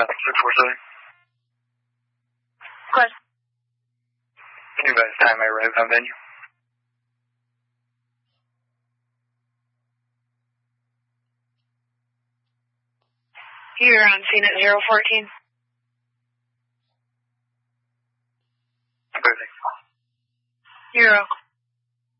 647. Question. Can you advise time I arrived on venue? You're on scene at 014. Perfect. 0.